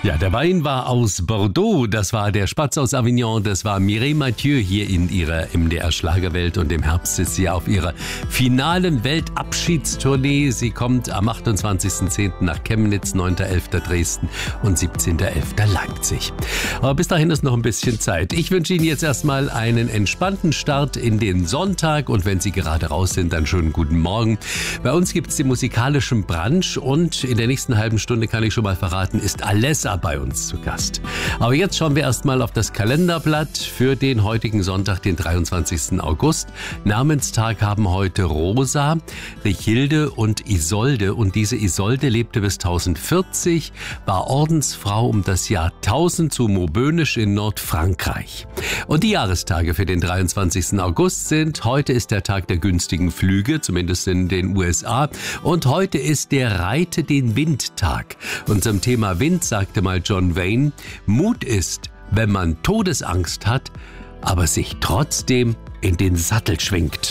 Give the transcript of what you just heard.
Ja, der Wein war aus Bordeaux, das war der Spatz aus Avignon, das war Mireille Mathieu hier in ihrer MDR-Schlagerwelt und im Herbst ist sie auf ihrer finalen Weltabschiedstournee. Sie kommt am 28.10. nach Chemnitz, 9.11. Dresden und 17.11. Leipzig. Aber bis dahin ist noch ein bisschen Zeit. Ich wünsche Ihnen jetzt erstmal einen entspannten Start in den Sonntag und wenn Sie gerade raus sind, dann schon guten Morgen. Bei uns gibt es den musikalischen Brunch und in der nächsten halben Stunde, kann ich schon mal verraten, ist Alessa bei uns zu Gast. Aber jetzt schauen wir erstmal auf das Kalenderblatt für den heutigen Sonntag, den 23. August. Namenstag haben heute Rosa, Richilde und Isolde. Und diese Isolde lebte bis 1040, war Ordensfrau um das Jahr 1000 zu Maubeuge in Nordfrankreich. Und die Jahrestage für den 23. August sind: heute ist der Tag der günstigen Flüge, zumindest in den USA. Und heute ist der Reite den Wind-Tag. Und zum Thema Wind sagte mal John Wayne: Mut ist, wenn man Todesangst hat, aber sich trotzdem in den Sattel schwingt.